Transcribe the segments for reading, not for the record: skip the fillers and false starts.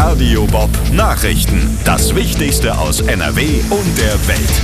Radio Bob Nachrichten. Das Wichtigste aus NRW und der Welt.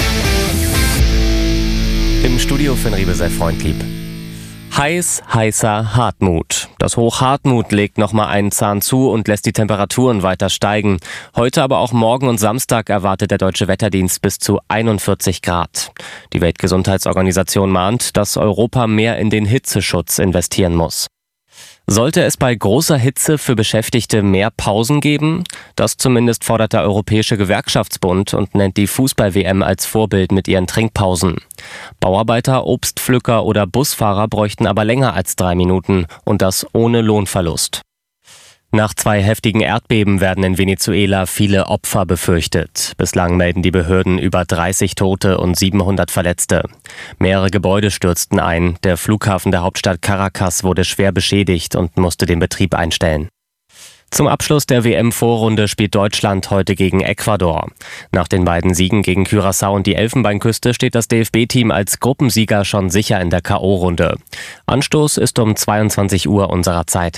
Im Studio für Riebe sei freundlieb. Heißer Hartmut. Das Hoch Hartmut legt nochmal einen Zahn zu und lässt die Temperaturen weiter steigen. Heute, aber auch morgen und Samstag erwartet der Deutsche Wetterdienst bis zu 41 Grad. Die Weltgesundheitsorganisation mahnt, dass Europa mehr in den Hitzeschutz investieren muss. Sollte es bei großer Hitze für Beschäftigte mehr Pausen geben? Das zumindest fordert der Europäische Gewerkschaftsbund und nennt die Fußball-WM als Vorbild mit ihren Trinkpausen. Bauarbeiter, Obstpflücker oder Busfahrer bräuchten aber länger als 3 Minuten und das ohne Lohnverlust. Nach 2 heftigen Erdbeben werden in Venezuela viele Opfer befürchtet. Bislang melden die Behörden über 30 Tote und 700 Verletzte. Mehrere Gebäude stürzten ein. Der Flughafen der Hauptstadt Caracas wurde schwer beschädigt und musste den Betrieb einstellen. Zum Abschluss der WM-Vorrunde spielt Deutschland heute gegen Ecuador. Nach den beiden Siegen gegen Curaçao und die Elfenbeinküste steht das DFB-Team als Gruppensieger schon sicher in der K.O.-Runde. Anstoß ist um 22 Uhr unserer Zeit.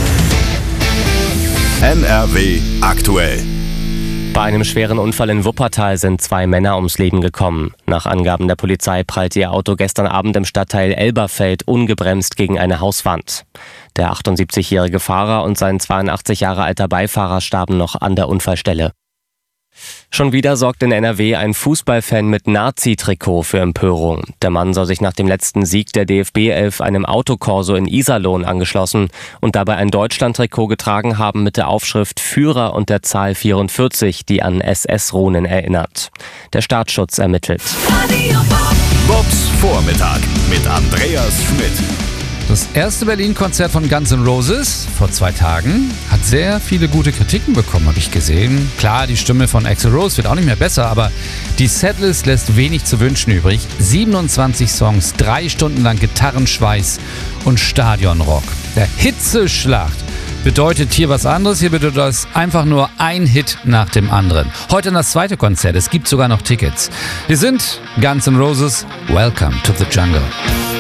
NRW aktuell. Bei einem schweren Unfall in Wuppertal sind 2 Männer ums Leben gekommen. Nach Angaben der Polizei prallte ihr Auto gestern Abend im Stadtteil Elberfeld ungebremst gegen eine Hauswand. Der 78-jährige Fahrer und sein 82 Jahre alter Beifahrer starben noch an der Unfallstelle. Schon wieder sorgt in NRW ein Fußballfan mit Nazi-Trikot für Empörung. Der Mann soll sich nach dem letzten Sieg der DFB-11 einem Autokorso in Iserlohn angeschlossen und dabei ein Deutschland-Trikot getragen haben mit der Aufschrift Führer und der Zahl 44, die an SS-Runen erinnert. Der Staatsschutz ermittelt. Bobs Vormittag mit Andreas Schmidt. Das erste Berlin-Konzert von Guns N' Roses vor 2 Tagen hat sehr viele gute Kritiken bekommen, habe ich gesehen. Klar, die Stimme von Axl Rose wird auch nicht mehr besser, aber die Setlist lässt wenig zu wünschen übrig. 27 Songs, 3 Stunden lang Gitarrenschweiß und Stadionrock. Der Hitzeschlacht bedeutet hier was anderes. Hier bedeutet das einfach nur ein Hit nach dem anderen. Heute das zweite Konzert. Es gibt sogar noch Tickets. Wir sind Guns N' Roses. Welcome to the Jungle.